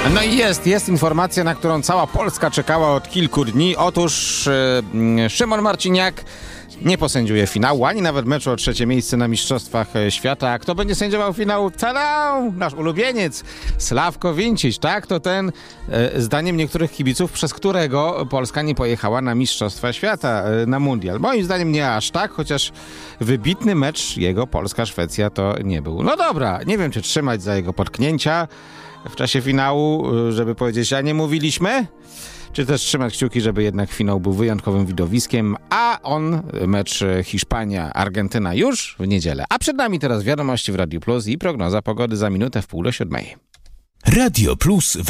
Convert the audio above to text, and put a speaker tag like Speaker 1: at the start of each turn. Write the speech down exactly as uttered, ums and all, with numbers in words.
Speaker 1: No i jest, jest informacja, na którą cała Polska czekała od kilku dni. Otóż yy, Szymon Marciniak nie posędziuje finału, ani nawet meczu o trzecie miejsce na Mistrzostwach Świata. A kto będzie sędziował finał? Tada! Nasz ulubieniec, Sławko Wincić. Tak, to ten, e, zdaniem niektórych kibiców, przez którego Polska nie pojechała na Mistrzostwa Świata, e, na mundial. Moim zdaniem nie aż tak, chociaż wybitny mecz jego Polska-Szwecja to nie był. No dobra, nie wiem, czy trzymać za jego potknięcia w czasie finału, żeby powiedzieć, a nie mówiliśmy? Czy też trzymać kciuki, żeby jednak finał był wyjątkowym widowiskiem, a on, mecz Hiszpania-Argentyna już w niedzielę. A przed nami teraz wiadomości w Radiu Plus i prognoza pogody za minutę w pół do siódmej.
Speaker 2: Radio Plus